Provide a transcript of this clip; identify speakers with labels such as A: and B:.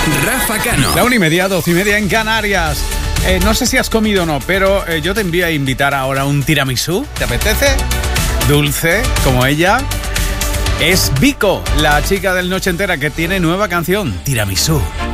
A: Rafa Cano.
B: La 1:30, 12:30 en Canarias. No sé si has comido o no, pero yo te envío a invitar ahora un tiramisú. ¿Te apetece? Dulce, como ella. Es Vico, la chica del Noche Entera, que tiene nueva canción, Tiramisú.